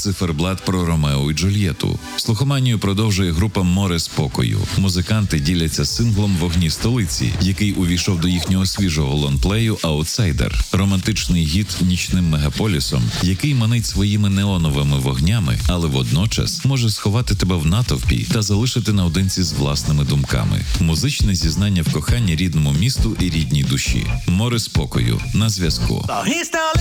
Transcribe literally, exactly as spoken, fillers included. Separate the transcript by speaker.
Speaker 1: циферблат про Ромео і Джульєту. Слухоманію продовжує група «Море спокою». Музиканти діляться синглом «Вогні столиці», який увійшов до їхнього свіжого лонплею «Аутсайдер». Романтичний гід нічним мегаполісом, який манить своїми неоновими вогнями, але водночас може сховати тебе в натовпі та залишити наодинці з власними думками. Музичне зізнання в коханні рідному місту і рідній душі. «Море спокою» на зв'язку.